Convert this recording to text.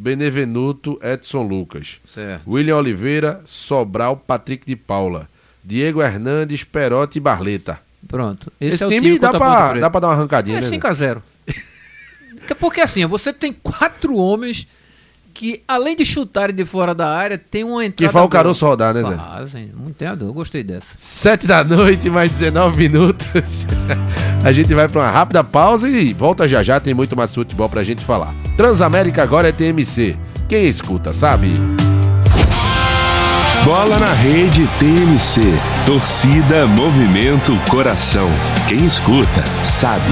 Benevenuto, Edson Lucas. Certo. William Oliveira, Sobral, Patrick de Paula. Diego Hernandes, Perotti e Barleta. Pronto. Esse é o time dá contra a Ponte pra dar uma arrancadinha, É né? 5-0. Porque assim, você tem 4 homens que, além de chutarem de fora da área, tem uma entrada... Que faz o caroço rodar, né, Zé? Fazem, muito treinador, eu gostei dessa. 7 da noite, mais 19 minutos. A gente vai pra uma rápida pausa e volta já já, tem muito mais futebol pra gente falar. Transamérica agora é TMC. Quem escuta, sabe? Bola na Rede TMC. Torcida, movimento, coração. Quem escuta, sabe.